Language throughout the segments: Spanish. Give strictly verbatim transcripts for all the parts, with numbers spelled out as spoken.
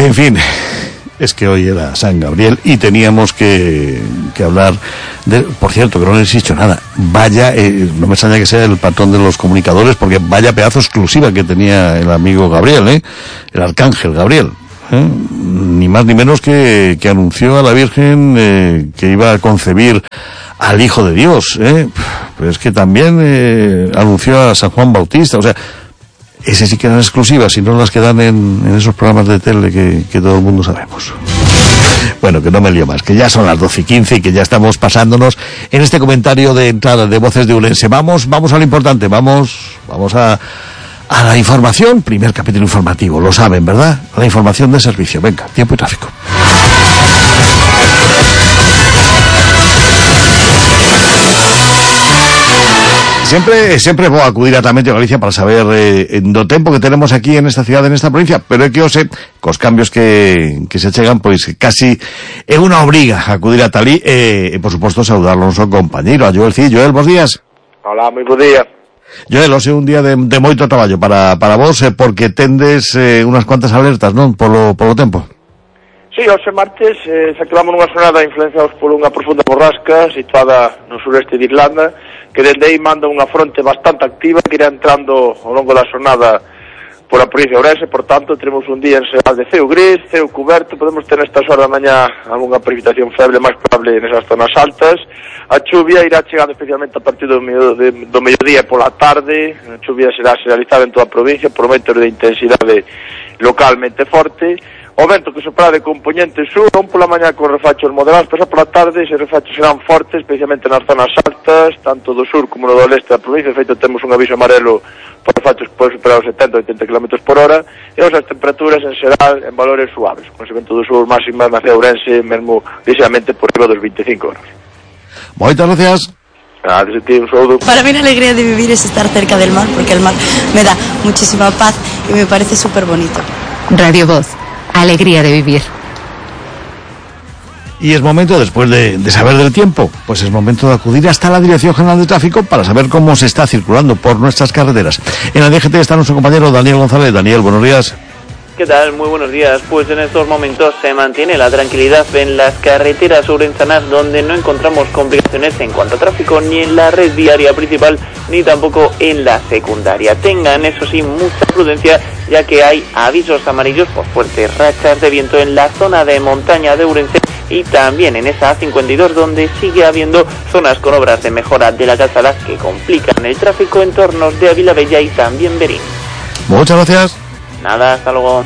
En fin, es que hoy era San Gabriel y teníamos que, que hablar de... Por cierto, que no les he dicho nada. Vaya, eh, no me extraña que sea el patrón de los comunicadores, porque vaya pedazo exclusiva que tenía el amigo Gabriel, ¿eh? El arcángel Gabriel. ¿eh? Ni más ni menos que, que anunció a la Virgen eh, que iba a concebir al Hijo de Dios, ¿eh? Pero es que también eh, anunció a San Juan Bautista, o sea, ese sí que eran exclusivas, y no las que dan en, en esos programas de tele que, que todo el mundo sabemos. Bueno, que no me lío más, que ya son las doce y quince y que ya estamos pasándonos en este comentario de entrada de Voces de Ourense. Vamos, vamos a lo importante, vamos, vamos a, a la información, primer capítulo informativo, lo saben, ¿verdad? La información de servicio, venga, tiempo y tráfico. Siempre, siempre voy a acudir a Tamete Galicia para saber eh, do tempo que tenemos aquí en esta ciudad, en esta provincia, pero é que eu sei, cos cambios que, que se chegan, pois casi é unha obriga acudir a Talí e, eh, por suposto, saudar a noso compañeiro, a Joel Cid. Joel, bons días. Hola, moi bo día. Joel, hoxe é un día de, de moito traballo para, para vos, eh, porque tendes eh, unas cuantas alertas, non, polo, polo tempo. Sí, hoxe martes eh, se activamos nunha xornada influenciados por unha profunda borrasca situada no sureste de Irlanda, que dende aí manda unha fronte bastante activa que irá entrando ao longo da xornada por a provincia de Ourense. Por tanto, teremos un día en xeral de ceo gris, ceo cuberto, podemos ter nestas horas da mañá algunha precipitación feble máis probable nesas zonas altas. A chuvia irá chegando especialmente a partir do, medio, de, do mediodía e pola tarde. A chuvia será generalizada en toda a provincia por momentos de intensidade localmente forte. O vento que sopra de componente sur, non pola mañá con refachos moderados, pero pola tarde ese refachos serán fortes, especialmente nas zonas altas, tanto do sur como no do leste da provincia. De feito, temos un aviso amarelo por refachos que pode superar os setenta a oitenta kilómetros por hora, e as temperaturas en xeral en valores suaves, con ese vento do sur máxima na cidade de Ourense, mesmo ligeramente por riba dos veinticinco grados. Moitas gracias. Ah, desde ti, un saludo. Para mí la alegría de vivir es estar cerca del mar, porque el mar me da muchísima paz y me parece súper bonito. Radio Voz. Alegría de vivir. Y es momento, después de, de saber del tiempo, pues es momento de acudir hasta la Dirección General de Tráfico para saber cómo se está circulando por nuestras carreteras. En la D G T está nuestro compañero Daniel González. Daniel, buenos días. ¿Qué tal? Muy buenos días. Pues en estos momentos se mantiene la tranquilidad en las carreteras ourensanas, donde no encontramos complicaciones en cuanto a tráfico ni en la red viaria principal ni tampoco en la secundaria. Tengan, eso sí, mucha prudencia, ya que hay avisos amarillos por fuertes rachas de viento en la zona de montaña de Ourense y también en esa A cincuenta y dos, donde sigue habiendo zonas con obras de mejora de la calzada que complican el tráfico en tornos de Avilabella y también Berín. Muchas gracias. Nada, hasta luego.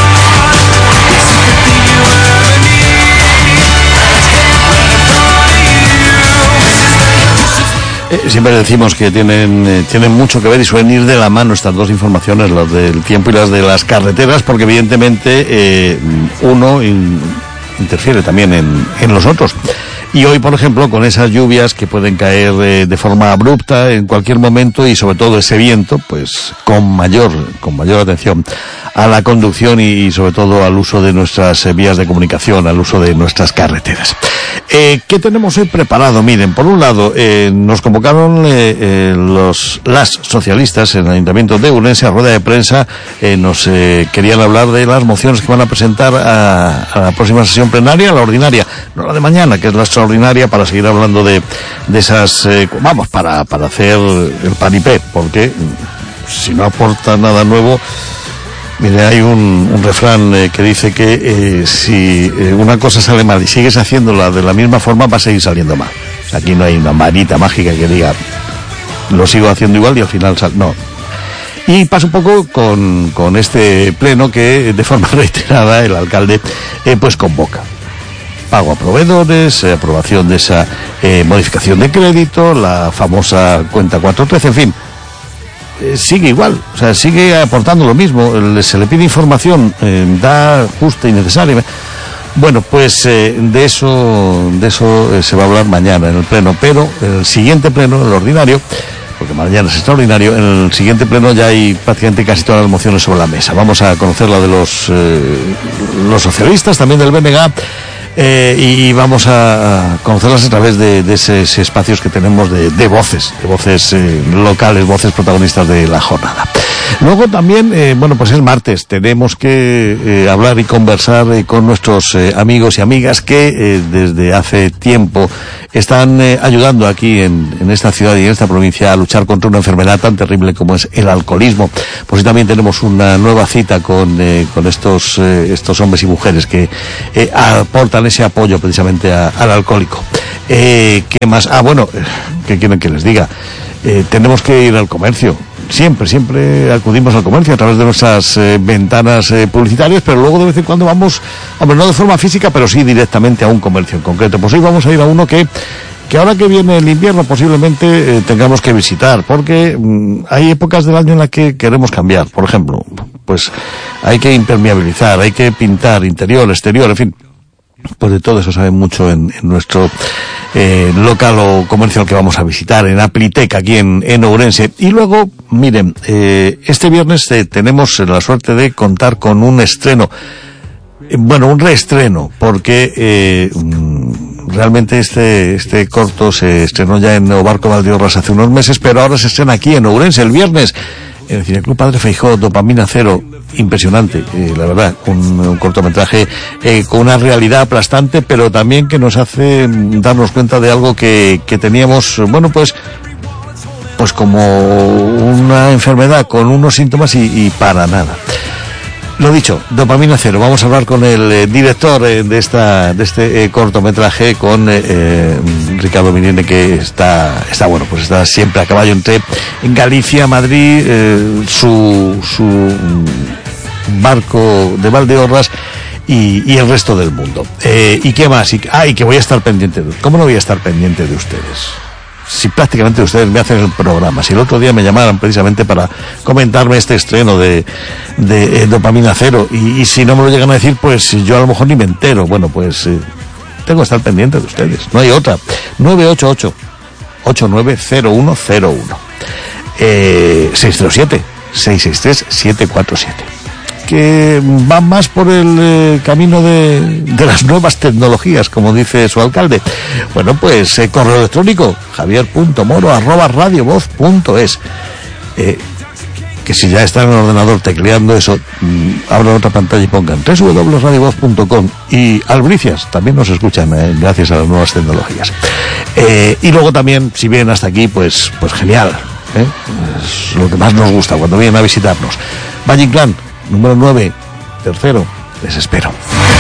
Eh, siempre decimos que tienen eh, tienen mucho que ver y suelen ir de la mano estas dos informaciones, las del tiempo y las de las carreteras, porque evidentemente eh, uno in, interfiere también en, en los otros. Y hoy, por ejemplo, con esas lluvias que pueden caer eh, de forma abrupta en cualquier momento, y sobre todo ese viento, pues con mayor con mayor atención a la conducción y, y sobre todo al uso de nuestras eh, vías de comunicación, al uso de nuestras carreteras. Eh, ¿Qué tenemos hoy preparado? Miren, por un lado, eh, nos convocaron eh, eh, los las socialistas en el Ayuntamiento de Ourense a rueda de prensa. Eh, nos eh, querían hablar de las mociones que van a presentar a, a la próxima sesión plenaria, la ordinaria, no la de mañana, que es la extraordinaria, para seguir hablando de, de esas, eh, vamos, para, para hacer el paripé, porque si no aporta nada nuevo. Mire, hay un, un refrán eh, que dice que eh, si eh, una cosa sale mal y sigues haciéndola de la misma forma, va a seguir saliendo mal. Aquí no hay una varita mágica que diga lo sigo haciendo igual y al final sale. No. Y pasa un poco con, con este pleno que de forma reiterada el alcalde eh, pues convoca. Pago a proveedores, eh, aprobación de esa eh, modificación de crédito, la famosa cuenta cuatro trece, en fin. Eh, sigue igual, o sea, sigue aportando lo mismo, le, se le pide información, eh, da justa y necesaria. Bueno, pues eh, de eso de eso eh, se va a hablar mañana en el pleno, pero el siguiente pleno, el ordinario, porque mañana es extraordinario, en el siguiente pleno ya hay prácticamente casi todas las mociones sobre la mesa. Vamos a conocer la de los, eh, los socialistas, también del B N G, Eh, y vamos a conocerlas a través de, de esos espacios que tenemos de, de voces, de voces eh, locales, voces protagonistas de la jornada. Luego también, eh, bueno, pues es martes, tenemos que eh, hablar y conversar eh, con nuestros eh, amigos y amigas que eh, desde hace tiempo están eh, ayudando aquí en, en esta ciudad y en esta provincia a luchar contra una enfermedad tan terrible como es el alcoholismo. Pues también tenemos una nueva cita con, eh, con estos, eh, estos hombres y mujeres que eh, aportan ese apoyo precisamente a, al alcohólico. Eh, ¿Qué más? Ah, bueno, ¿qué quieren que les diga? Eh, tenemos que ir al comercio. Siempre, siempre acudimos al comercio a través de nuestras eh, ventanas eh, publicitarias, pero luego de vez en cuando vamos, hombre, no de forma física, pero sí directamente a un comercio en concreto. Pues hoy vamos a ir a uno que, que ahora que viene el invierno posiblemente eh, tengamos que visitar, porque mmm, hay épocas del año en las que queremos cambiar. Por ejemplo, pues hay que impermeabilizar, hay que pintar interior, exterior, en fin. Pues de todo eso sabe mucho en, en nuestro eh, local o comercio al que vamos a visitar, en Aplitec, aquí en, en Ourense. Y luego, miren, eh, este viernes eh, tenemos la suerte de contar con un estreno, eh, bueno, un reestreno, porque eh, realmente este este corto se estrenó ya en Obarco Valdeorras hace unos meses, pero ahora se estrena aquí en Ourense el viernes, en el Cineclub Padre Feijóo, Dopamina Cero. Impresionante, eh, la verdad, un, un cortometraje eh, con una realidad aplastante, pero también que nos hace darnos cuenta de algo que, que teníamos, bueno, pues pues como una enfermedad con unos síntomas y, y para nada. Lo dicho, Dopamina Cero. Vamos a hablar con el eh, director eh, de esta de este eh, cortometraje, con eh, eh, Ricardo Miniene, que está está bueno, pues está siempre a caballo entre en Galicia, Madrid, eh, su su barco de Valdeorras y, y el resto del mundo. Eh, ¿Y qué más? Y, ah, y que voy a estar pendiente de... ¿Cómo no voy a estar pendiente de ustedes? Si prácticamente ustedes me hacen el programa, si el otro día me llamaran precisamente para comentarme este estreno de, de eh, Dopamina Cero, y, y si no me lo llegan a decir, pues yo a lo mejor ni me entero. Bueno, pues eh, tengo que estar pendiente de ustedes, no hay otra. nueve ocho ocho, ocho nueve cero uno cero uno, eh, seis cero siete, seis seis tres, siete cuatro siete. Que va más por el eh, camino de, de las nuevas tecnologías, como dice su alcalde. Bueno, pues eh, correo electrónico javier punto moro arroba radiovoz punto es. Eh, que si ya está en el ordenador tecleando eso, mmm, abran otra pantalla y pongan doble u doble u doble u punto radiovoz punto com. Y Albricias también nos escuchan eh, gracias a las nuevas tecnologías. Eh, y luego también, si vienen hasta aquí, pues pues genial, ¿eh? Es lo que más nos gusta cuando vienen a visitarnos. Valle Inclán número nueve, tercero, les espero.